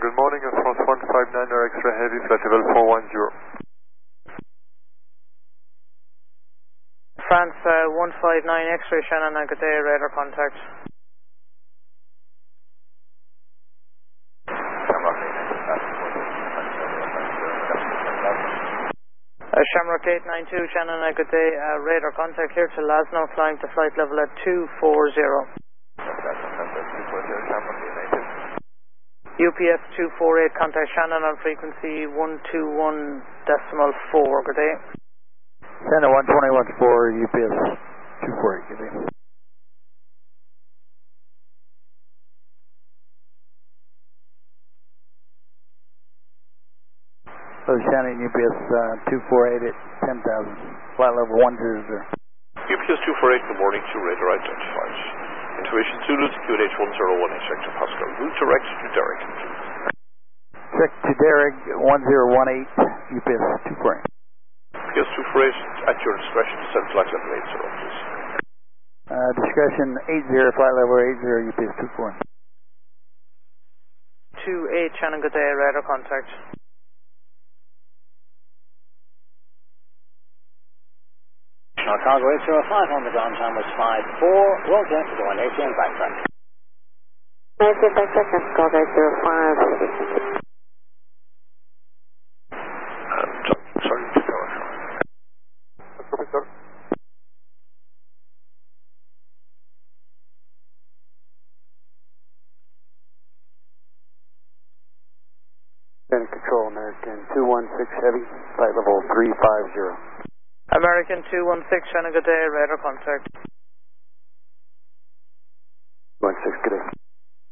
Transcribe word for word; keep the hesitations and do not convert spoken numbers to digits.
good morning, Air France one five nine or X-ray heavy, flight level four one zero. France uh, one five nine X-ray, Shannon, good day, radar contact. Uh, Shamrock eight nine two, Shannon, good day, uh, radar contact here to Lasno, flying to flight level at two four zero. U P S two four eight, contact Shannon on frequency one two one decimal four, good day. Shannon one twenty one four, U P S two four eight, good day. So Shannon, U P S uh, two four eight at ten thousand, flight level one zero zero. U P S two four eight, good morning, to radar identified. Intuition Zulu to Q N H one zero one eight, Hector Pascal. Route direct to Derek, please. Direct to Derek one zero one eight, U P S two four eight. U P S two four eight, at your discretion, descend flight level eight zero, please. Uh, discretion eight zero, flight level eight zero, U P S two four eight. two eight, Shannon, good day, radar contact. Cargo eight zero five on the ground, time was five four, roll jet, going A T M backtrack. A T M backtrack, Cargo eight zero five. Um, sorry, to go on. Professor. Bend control, American two one six heavy, flight level three five zero. American two one six, Shannon, good day, radar contact.